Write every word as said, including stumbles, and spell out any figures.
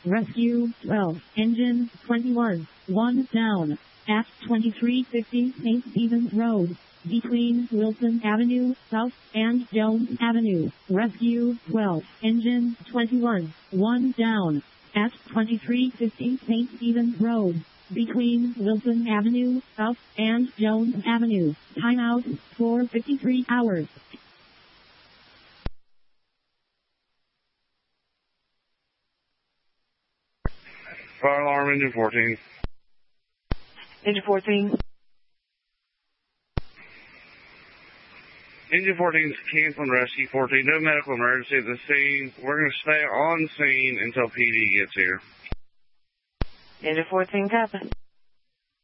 Rescue twelve, engine twenty-one, one down, at twenty-three fifty Saint Stephen's Road, between Wilson Avenue South and Jones Avenue. Rescue twelve, engine twenty-one, one down, at twenty-three fifty Saint Stephen's Road, between Wilson Avenue South and Jones Avenue. Timeout for fifty-three hours. Fire alarm, engine fourteen. Engine fourteen. Engine fourteen is canceling rescue fourteen. No medical emergency at the scene. We're going to stay on scene until P D gets here. Engine fourteen, copy.